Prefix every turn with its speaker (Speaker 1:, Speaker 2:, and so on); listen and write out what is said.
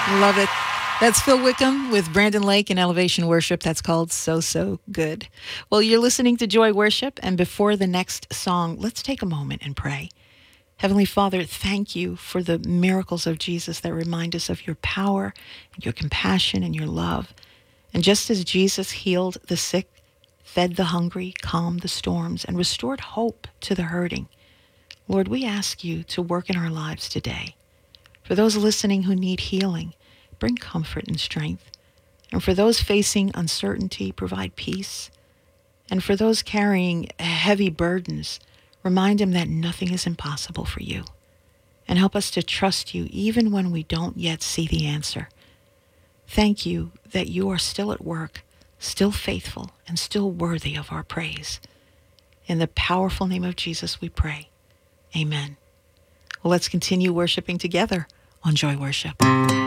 Speaker 1: Love it. That's Phil Wickham with Brandon Lake and Elevation Worship. That's called So, So Good. Well, you're listening to Joy Worship, and before the next song, let's take a moment and pray. Heavenly Father, thank you for the miracles of Jesus that remind us of your power, and your compassion, and your love. And just as Jesus healed the sick, fed the hungry, calmed the storms, and restored hope to the hurting, Lord, we ask you to work in our lives today. For those listening who need healing, bring comfort and strength. And for those facing uncertainty, provide peace. And for those carrying heavy burdens, remind them that nothing is impossible for you. And help us to trust you even when we don't yet see the answer. Thank you that you are still at work, still faithful, and still worthy of our praise. In the powerful name of Jesus we pray. Amen. Well, let's continue worshiping together on Joy Worship.